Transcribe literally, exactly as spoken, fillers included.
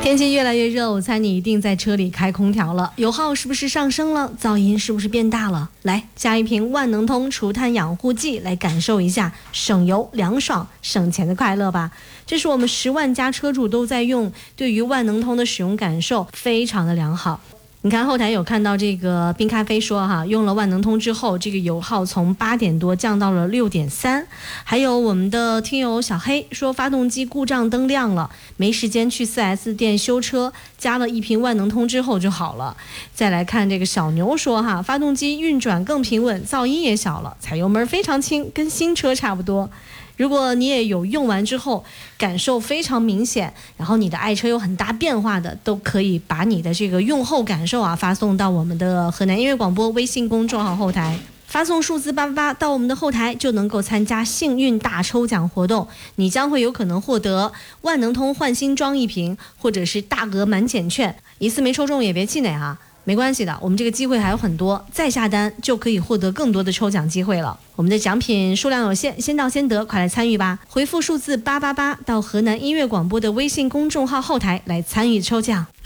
天气越来越热，我猜你一定在车里开空调了，油耗是不是上升了？噪音是不是变大了？来，加一瓶万能通除碳养护剂，来感受一下省油、凉爽、省钱的快乐吧。这是我们十万家车主都在用，对于万能通的使用感受非常的良好。你看后台有看到这个冰咖啡说哈，用了万能通之后，这个油耗从八点多降到了六点三。还有我们的听友小黑说，发动机故障灯亮了，没时间去 四 S 店修车，加了一瓶万能通之后就好了。再来看这个小牛说哈，发动机运转更平稳，噪音也小了，踩油门非常轻，跟新车差不多。如果你也有用完之后感受非常明显，然后你的爱车有很大变化的，都可以把你的这个用后感受啊发送到我们的河南音乐广播微信公众号后台，发送数字八八八到我们的后台，就能够参加幸运大抽奖活动，你将会有可能获得万能通换新装一瓶，或者是大额满减券。一次没抽中也别气馁啊，没关系的，我们这个机会还有很多，再下单就可以获得更多的抽奖机会了。我们的奖品数量有限，先到先得，快来参与吧！回复数字八八八到河南音乐广播的微信公众号后台来参与抽奖。